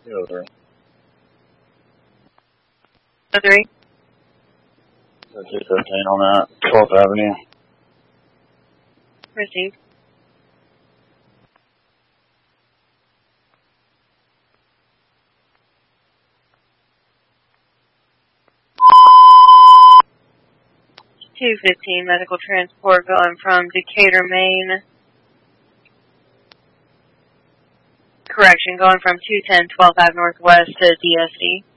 03. 03. 215 on that, 12th Avenue. Received. $215 medical transport going from Decatur, Maine. Correction, going from 210 12th Ave Northwest to DSD.